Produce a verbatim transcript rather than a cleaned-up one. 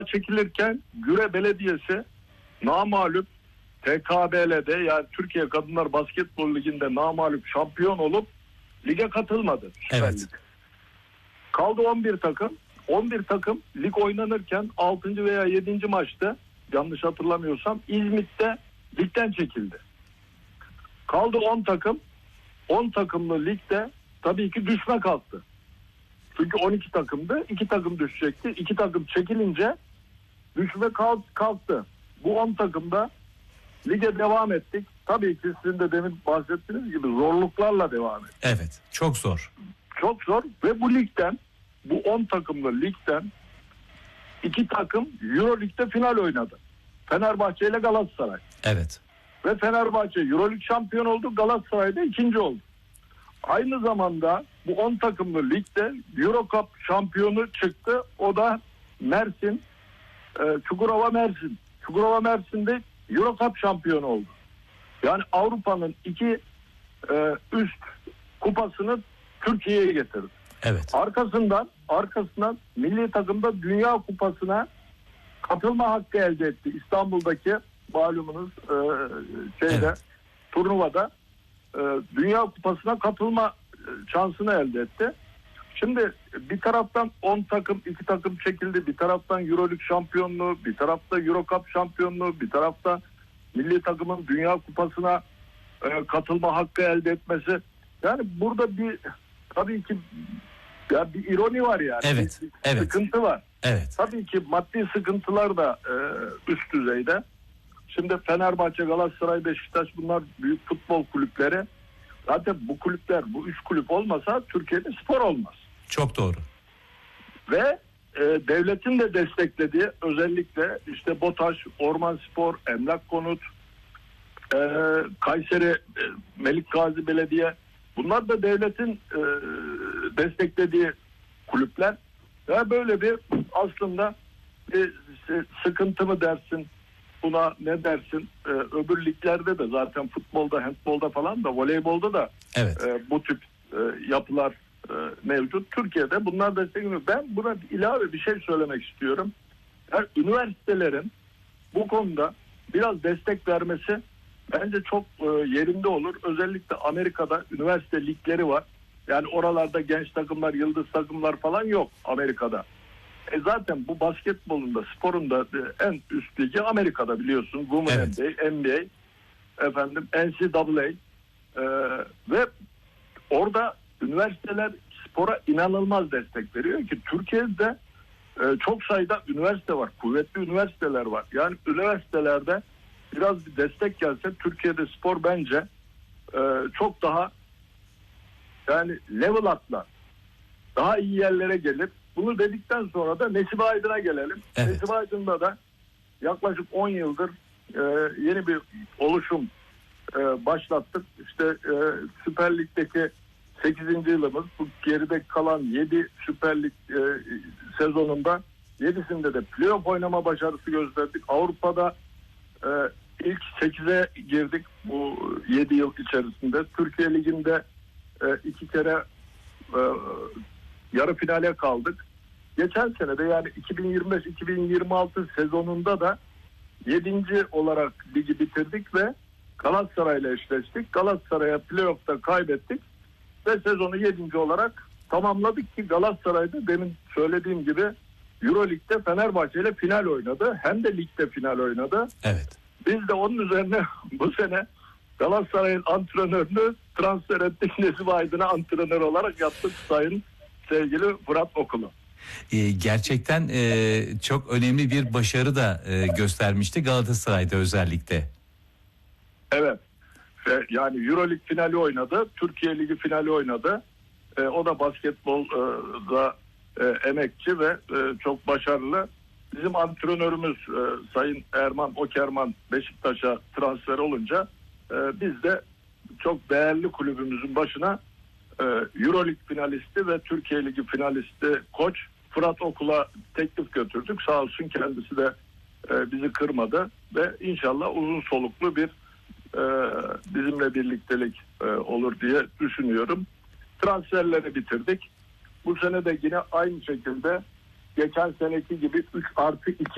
çekilirken Güre Belediyesi namağlup T K B L'de, yani Türkiye Kadınlar Basketbol Ligi'nde namağlup şampiyon olup lige katılmadı. Süper Evet. Lig. Kaldı on bir takım. on bir takım lig oynanırken altıncı veya yedinci maçta, yanlış hatırlamıyorsam, İzmit'te ligden çekildi. Kaldı on takım. on takımlı ligde tabii ki düşme kalktı. Çünkü on iki takımdı. iki takım düşecekti. iki takım çekilince düşme kalktı. Bu on takımda lige devam ettik. Tabii ki sizin de demin bahsettiğiniz gibi zorluklarla devam ettik. Evet, çok zor. Çok zor ve bu ligden, bu on takımlı ligden iki takım Euro Lig'de final oynadı. Fenerbahçe ile Galatasaray. Evet. Ve Fenerbahçe Euro Lig şampiyon oldu. Galatasaray da ikinci oldu. Aynı zamanda bu on takımlı ligde Euro Cup şampiyonu çıktı. O da Mersin, e, Çukurova Mersin. Çukurova Mersin'de Euro Cup şampiyonu oldu. Yani Avrupa'nın iki e, üst kupasını Türkiye'ye getirdi. Evet. Arkasından arkasından milli takımda Dünya Kupası'na katılma hakkı elde etti. İstanbul'daki malumunuz e, şeyde Evet. turnuvada e, Dünya Kupası'na katılma e, şansını elde etti. Şimdi bir taraftan on takım, iki takım çekildi. Bir taraftan Euroleague şampiyonluğu, bir tarafta Euro Cup şampiyonluğu, bir tarafta milli takımın Dünya Kupası'na e, katılma hakkı elde etmesi. Yani burada bir tabii ki ya bir ironi var yani. Evet, bir, bir evet. sıkıntı var. Evet. Tabii ki maddi sıkıntılar da e, üst düzeyde. Şimdi Fenerbahçe, Galatasaray, Beşiktaş, bunlar büyük futbol kulüpleri. Zaten bu kulüpler, bu üç kulüp olmasa Türkiye'de spor olmaz. Çok doğru. Ve e, devletin de desteklediği, özellikle işte BOTAŞ, Ormanspor, Emlak Konut, e, Kayseri, e, Melik Gazi Belediye, bunlar da devletin e, desteklediği kulüpler. Ve böyle bir aslında bir sıkıntı mı dersin, buna ne dersin? E, öbür liglerde de zaten futbolda, handbolda falan da, voleybolda da Evet. e, bu tip e, yapılar e, mevcut. Türkiye'de bunlar destekleniyor. Ben buna ilave bir şey söylemek istiyorum. Yani üniversitelerin bu konuda biraz destek vermesi bence çok e, yerinde olur. Özellikle Amerika'da üniversite ligleri var. Yani oralarda genç takımlar, yıldız takımlar falan yok Amerika'da. E zaten bu basketbolun da, sporun da e, en üst ligi Amerika'da, biliyorsun. Women Evet. N B A, N B A, efendim N C A A, e, ve orada üniversiteler spora inanılmaz destek veriyor ki Türkiye'de e, çok sayıda üniversite var. Kuvvetli üniversiteler var. Yani üniversitelerde biraz bir destek gelse Türkiye'de spor bence e, çok daha yani level atlar. Daha iyi yerlere gelip, bunu dedikten sonra da Nesibe Aydın'a gelelim. Evet. Nesibe Aydın'da da yaklaşık on yıldır e, yeni bir oluşum e, başlattık. İşte e, Süper Lig'deki sekizinci yılımız. Bu geride kalan yedi Süper Lig e, sezonunda yedisinde de playoff oynama başarısı gösterdik. Avrupa'da e, ilk sekize girdik bu yedi yıl içerisinde. Türkiye Ligi'nde e, iki kere e, yarı finale kaldık. Geçen sene de, yani iki bin yirmi beş iki bin yirmi altı sezonunda da yedinci olarak ligi bitirdik ve Galatasaray'la eşleştik. Galatasaray'a playoff'ta kaybettik ve sezonu yedinci olarak tamamladık ki Galatasaray'da demin söylediğim gibi Euroleague'de Fenerbahçe ile final oynadı. Hem de ligde final oynadı. Evet. Biz de onun üzerine bu sene Galatasaray'ın antrenörünü transfer ettik. Nesibe Aydın'a antrenör olarak yaptık, sayın sevgili Fırat Okulu. Ee, gerçekten e, çok önemli bir başarı da e, göstermişti Galatasaray'da özellikle. Evet. Ve yani Euroleague finali oynadı. Türkiye Ligi finali oynadı. E, o da basketbolda e, emekçi ve e, çok başarılı. Bizim antrenörümüz e, Sayın Erman Okerman Beşiktaş'a transfer olunca e, biz de çok değerli kulübümüzün başına e, Euroleague finalisti ve Türkiye Ligi finalisti koç Fırat Okul'a teklif götürdük. Sağ olsun kendisi de e, bizi kırmadı ve inşallah uzun soluklu bir e, bizimle birliktelik e, olur diye düşünüyorum. Transferleri bitirdik. Bu sene de yine aynı şekilde geçen seneki gibi üç artı iki